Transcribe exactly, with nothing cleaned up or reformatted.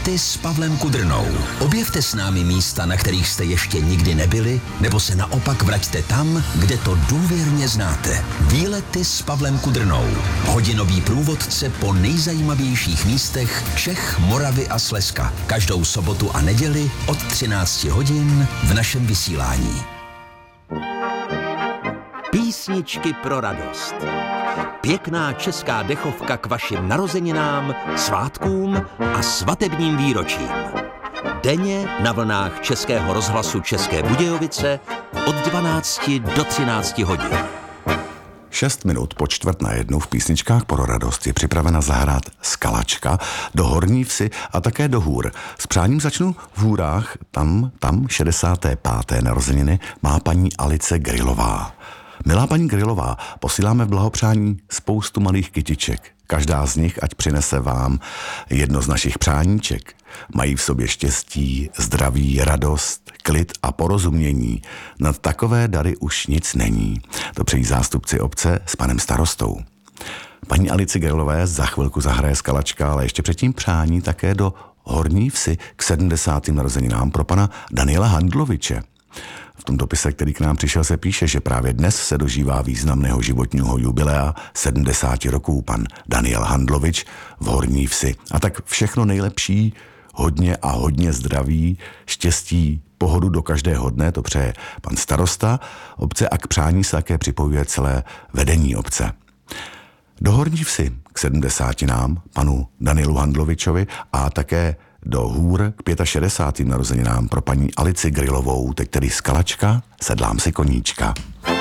Výlety s Pavlem Kudrnou. Objevte s námi místa, na kterých jste ještě nikdy nebyli, nebo se naopak vraťte tam, kde to důvěrně znáte. Výlety s Pavlem Kudrnou. Hodinový průvodce po nejzajímavějších místech Čech, Moravy a Slezska. Každou sobotu a neděli od třinácti hodin v našem vysílání. Písničky pro radost. Pěkná česká dechovka k vašim narozeninám, svátkům a svatebním výročím. Denně na vlnách Českého rozhlasu České Budějovice od dvanácti do třinácti hodin. Šest minut po čtvrt na jednu v písničkách pro radost je připravena zahrát Skalačka do Horní Vsi a také do Hůr. S přáním začnu v Hůrách, tam, tam šedesáté páté narozeniny má paní Alice Grillová. Milá paní Grillová, posíláme blahopřání spoustu malých kytiček. Každá z nich ať přinese vám jedno z našich přáníček. Mají v sobě štěstí, zdraví, radost, klid a porozumění. Nad takové dary už nic není. To přejí zástupci obce s panem starostou. Paní Alici Grillové za chvilku zahraje Skalačka, ale ještě předtím přání také do Horní Vsi k sedmdesátým narozeninám pro pana Daniela Handloviče. V tom dopise, který k nám přišel, se píše, že právě dnes se dožívá významného životního jubilea sedmdesáti roků pan Daniel Handlovič v Horní Vsi. A tak všechno nejlepší, hodně a hodně zdraví, štěstí, pohodu do každého dne, to přeje pan starosta obce a k přání se také připojuje celé vedení obce. Do Horní Vsi k sedmdesátinám panu Danielu Handlovičovi a také do Hůr k šedesátým pátým narozeninám pro paní Alici Grillovou, teď tedy Skalačka, Sedlám si koníčka.